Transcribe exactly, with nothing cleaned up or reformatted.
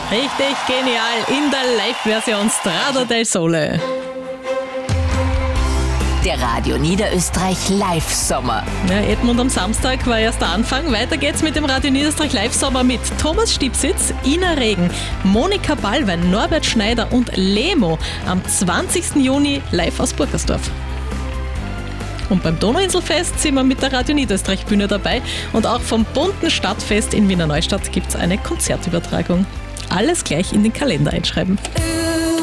Richtig genial in der Live-Version Strada del Sole. Der Radio Niederösterreich Live-Sommer. Ja, Edmund am Samstag war erst der Anfang. Weiter geht's mit dem Radio Niederösterreich Live-Sommer mit Thomas Stipsitz, Ina Regen, Monika Ballwein, Norbert Schneider und Lemo am zwanzigsten Juni live aus Burgersdorf. Und beim Donauinselfest sind wir mit der Radio Niederösterreich Bühne dabei und auch vom bunten Stadtfest in Wiener Neustadt gibt's eine Konzertübertragung. Alles gleich in den Kalender einschreiben.